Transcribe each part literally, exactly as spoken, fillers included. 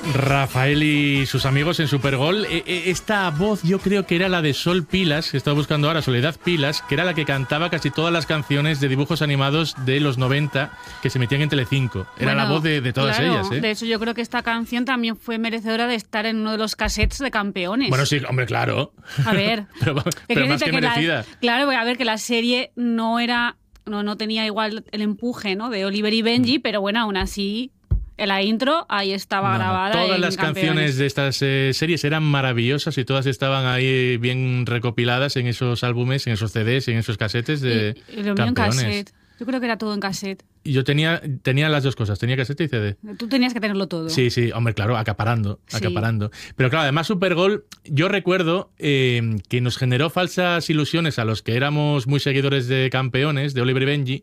Rafael y sus amigos en Supergol. Esta voz yo creo que era la de Sol Pilas, que estaba buscando ahora, Soledad Pilas, que era la que cantaba casi todas las canciones de dibujos animados de los noventa que se metían en Telecinco. Era bueno, la voz de, de todas claro, ellas. ¿eh? De hecho, yo creo que esta canción también fue merecedora de estar en uno de los cassettes de Campeones. Bueno, sí, hombre, claro. A ver. pero pero más que, que merecida. La, claro, a ver, que la serie no era... No, no tenía igual el empuje, ¿no?, de Oliver y Benji, pero bueno, aún así... En la intro, ahí estaba no, grabada. Todas en las Campeones. Canciones de estas eh, series eran maravillosas y todas estaban ahí bien recopiladas en esos álbumes, en esos C Ds, en esos casetes de y, y lo mío en cassette. Yo creo que era todo en cassette. Yo tenía, tenía las dos cosas, tenía cassette y C D. Tú tenías que tenerlo todo. Sí, sí, hombre, claro, acaparando, sí. acaparando. Pero claro, además Supergol, yo recuerdo eh, que nos generó falsas ilusiones a los que éramos muy seguidores de Campeones, de Oliver y Benji,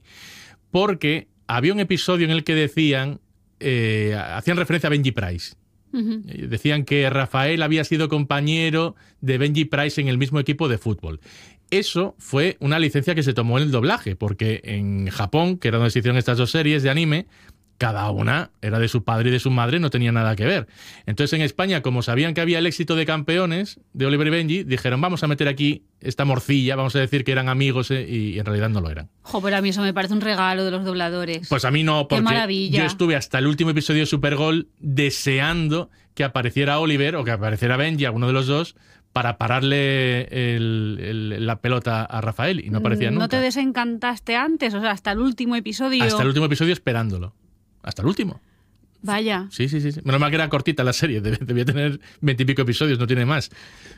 porque había un episodio en el que decían... Eh, hacían referencia a Benji Price. Uh-huh. Decían que Rafael había sido compañero de Benji Price en el mismo equipo de fútbol. Eso fue una licencia que se tomó en el doblaje, porque en Japón, que era donde se hicieron estas dos series de anime, cada una era de su padre y de su madre, no tenía nada que ver. Entonces en España, como sabían que había el éxito de Campeones, de Oliver y Benji, dijeron, vamos a meter aquí esta morcilla, vamos a decir que eran amigos eh, y en realidad no lo eran. Jo, pero a mí eso me parece un regalo de los dobladores. Pues a mí no, porque ¡qué maravilla! Yo estuve hasta el último episodio de Supergol deseando que apareciera Oliver o que apareciera Benji, alguno de los dos, para pararle el, el, la pelota a Rafael, y no aparecía nunca. ¿No te desencantaste antes? O sea, hasta el último episodio... Hasta el último episodio esperándolo. Hasta el último. Vaya. Sí, sí, sí. Menos mal que era cortita la serie. Debía tener veintipico episodios, no tiene más.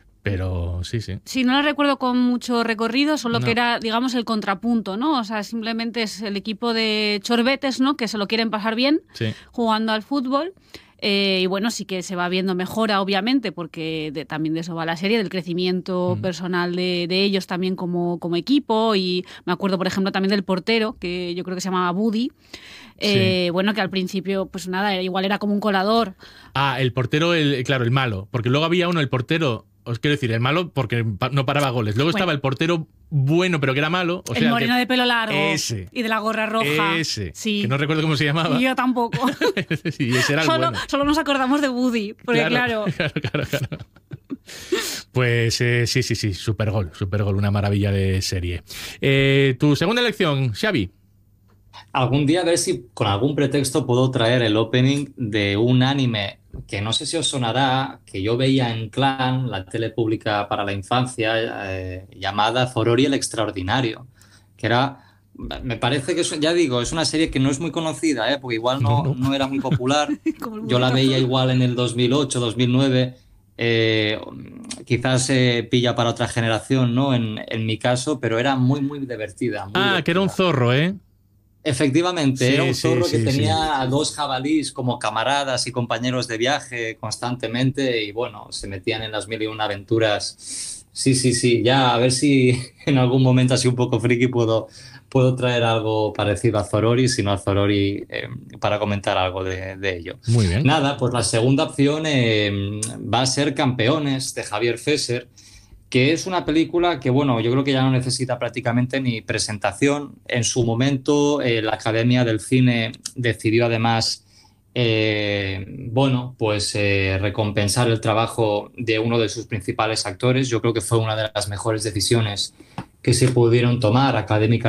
Pero sí, sí. Sí, no la recuerdo con mucho recorrido, solo no. que era, digamos, el contrapunto, ¿no? O sea, simplemente es el equipo de chorbetes, ¿no?, que se lo quieren pasar bien sí. jugando al fútbol. Eh, y bueno, sí que se va viendo mejora, obviamente, porque de, también de eso va la serie, del crecimiento mm. personal de, de ellos también como, como equipo. Y me acuerdo, por ejemplo, también del portero, que yo creo que se llamaba Buddy. Eh, sí. Bueno, que al principio, pues nada, igual era como un colador. Ah, el portero, el, claro, el malo. Porque luego había uno, el portero, os quiero decir, el malo porque no paraba goles. Luego bueno. estaba el portero bueno, pero que era malo. O el sea, moreno que, de pelo largo. Ese. Y de la gorra roja. Ese. Sí. Que no recuerdo cómo se llamaba. Y yo tampoco. Sí, ese era el solo, bueno. Solo nos acordamos de Woody. Porque claro. Claro, claro, claro. claro. Pues eh, sí, sí, sí. Supergol. Supergol. Una maravilla de serie. Eh, tu segunda elección, Xavi. Algún día a ver si con algún pretexto puedo traer el opening de un anime que no sé si os sonará, que yo veía en Clan, la tele pública para la infancia, eh, llamada Zorori el Extraordinario, que era, me parece que, es, ya digo, es una serie que no es muy conocida, ¿eh? Porque igual no, no. no era muy popular. Yo la veía igual en el dos mil ocho, dos mil nueve, eh, quizás se eh, pilla para otra generación, ¿no? En, en mi caso, pero era muy, muy divertida. Muy ah, divertida. Que era un zorro, ¿eh? Efectivamente, sí, era un zorro sí, que sí, tenía sí. a dos jabalís como camaradas y compañeros de viaje constantemente y bueno, se metían en las mil y una aventuras. Sí, sí, sí, ya a ver si en algún momento así un poco friki puedo, puedo traer algo parecido a Zorori, si no a Zorori, eh, para comentar algo de, de ello. Muy bien. Nada, pues la segunda opción eh, va a ser Campeones, de Javier Fesser, que es una película que, bueno, yo creo que ya no necesita prácticamente ni presentación. En su momento, eh, la Academia del Cine decidió además, eh, bueno, pues eh, recompensar el trabajo de uno de sus principales actores. Yo creo que fue una de las mejores decisiones que se pudieron tomar académicamente.